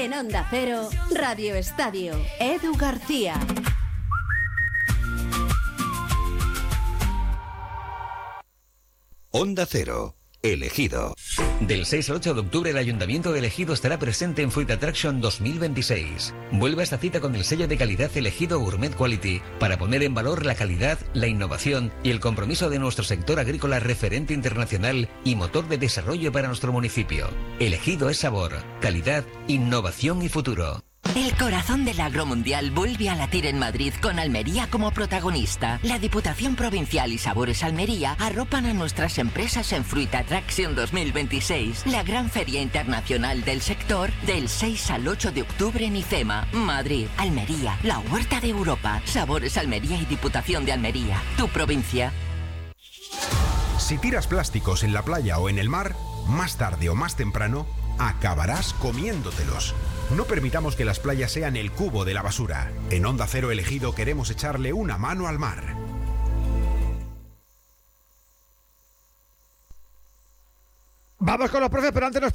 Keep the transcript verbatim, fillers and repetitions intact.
En Onda Cero, Radio Estadio, Edu García. Onda Cero, El Ejido. Del seis al ocho de octubre el Ayuntamiento de El Ejido estará presente en Fruit Attraction dos mil veintiséis. Vuelve a esta cita con el sello de calidad El Ejido Gourmet Quality para poner en valor la calidad, la innovación y el compromiso de nuestro sector agrícola referente internacional y motor de desarrollo para nuestro municipio. El Ejido es sabor, calidad, innovación y futuro. El corazón del agromundial vuelve a latir en Madrid con Almería como protagonista. La Diputación Provincial y Sabores Almería arropan a nuestras empresas en Fruit Attraction dos mil veintiséis, la gran feria internacional del sector del seis al ocho de octubre en IFEMA, Madrid. Almería, la huerta de Europa. Sabores Almería y Diputación de Almería, tu provincia. Si tiras plásticos en la playa o en el mar, más tarde o más temprano, acabarás comiéndotelos. No permitamos que las playas sean el cubo de la basura. En Onda Cero El Ejido queremos echarle una mano al mar. Vamos con los profes, pero antes nos